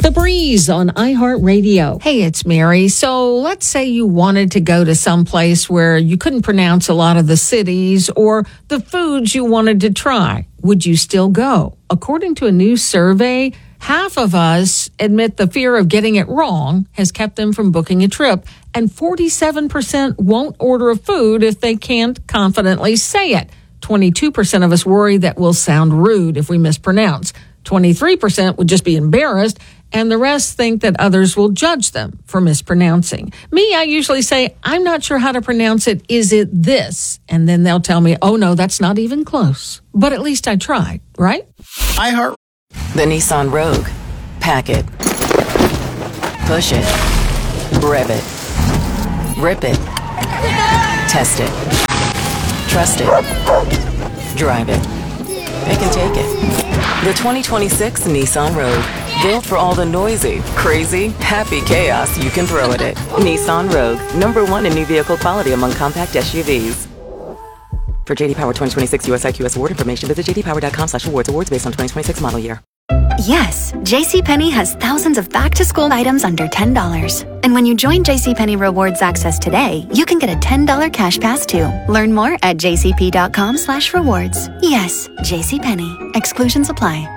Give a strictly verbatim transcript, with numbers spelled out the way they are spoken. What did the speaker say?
The Breeze on iHeartRadio. Hey, it's Mary. So let's say you wanted to go to some place where you couldn't pronounce a lot of the cities or the foods you wanted to try. Would you still go? According to a new survey, half of us admit the fear of getting it wrong has kept them from booking a trip, and forty-seven percent won't order a food if they can't confidently say it. twenty-two percent of us worry that we'll sound rude if we mispronounce. twenty-three percent would just be embarrassed, and the rest think that others will judge them for mispronouncing. Me, I usually say, I'm not sure how to pronounce it. Is it this? And then they'll tell me, oh, no, that's not even close. But at least I tried, right? iHeart. The Nissan Rogue. Pack it. Push it. Rev it. Rip it. Test it. Trust it. Drive it. Pick and take it. The twenty twenty-six Nissan Rogue. Built for all the noisy, crazy, happy chaos you can throw at it. Nissan Rogue. Number one in new vehicle quality among compact S U Vs. For J D Power twenty twenty-six U S I Q S award information, visit j d power dot com slash awards. Awards based on twenty twenty-six model year. Yes, JCPenney has thousands of back-to-school items under ten dollars. And when you join JCPenney Rewards Access today, you can get a ten dollars cash pass too. Learn more at j c p dot com slash rewards. Yes, JCPenney. Exclusions apply.